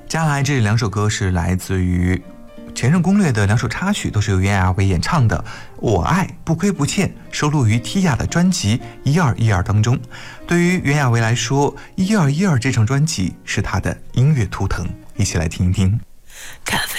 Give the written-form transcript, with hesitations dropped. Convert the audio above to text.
接下来这两首歌是来自于《前任攻略》的两首插曲，都是由袁娅维演唱的。《我爱不亏不欠》收录于 Tia 的专辑《1212》当中。对于袁娅维来说，《1212》这张专辑是她的音乐图腾，一起来听一听。 咖啡